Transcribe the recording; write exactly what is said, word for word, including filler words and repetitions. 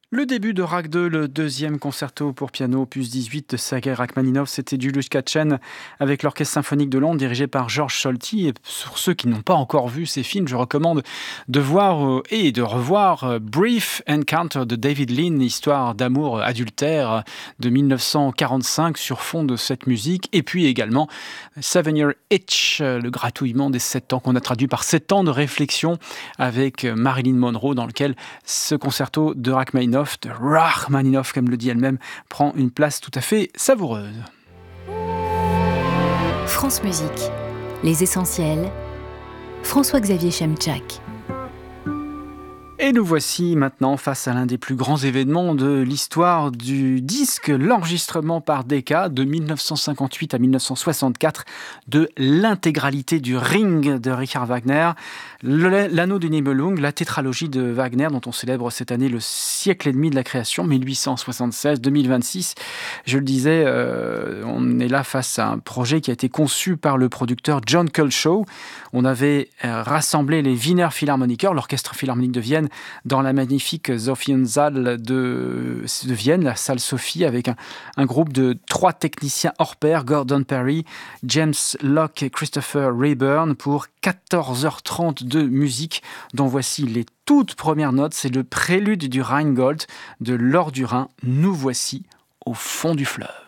Le début de Rag deux, le deuxième concerto pour piano opus dix-huit de Sergei Rachmaninov, c'était Julius Katchen avec l'Orchestre symphonique de Londres dirigé par Georges Solti. Et pour ceux qui n'ont pas encore vu ces films, je recommande de voir euh, et de revoir euh, Brief Encounter de David Lean, histoire d'amour adultère de mille neuf cent quarante-cinq sur fond de cette musique. Et puis également Seven Year Itch, euh, le gratouillement des sept ans qu'on a traduit par sept ans de réflexion avec euh, Marilyn Monroe, dans lequel ce concerto de Rachmaninoff de Rachmaninoff, comme le dit elle-même, prend une place tout à fait savoureuse. France Musique, les essentiels, François-Xavier Chemchak. Et nous voici maintenant face à l'un des plus grands événements de l'histoire du disque, l'enregistrement par Decca de mille neuf cent cinquante-huit à mille neuf cent soixante-quatre de l'intégralité du Ring de Richard Wagner, l'Anneau du Nibelung, la tétralogie de Wagner dont on célèbre cette année le siècle et demi de la création, mille huit cent soixante-seize à deux mille vingt-six. Je le disais, euh, on est là face à un projet qui a été conçu par le producteur John Culshaw. On avait euh, rassemblé les Wiener Philharmoniker, l'orchestre philharmonique de Vienne, dans la magnifique Sophiensaal de, de Vienne, la salle Sophie, avec un, un groupe de trois techniciens hors pair, Gordon Perry, James Locke et Christopher Rayburn, pour quatorze heures trente de musique, dont voici les toutes premières notes. C'est le prélude du Rheingold de Laure du Rhin. Nous voici au fond du fleuve.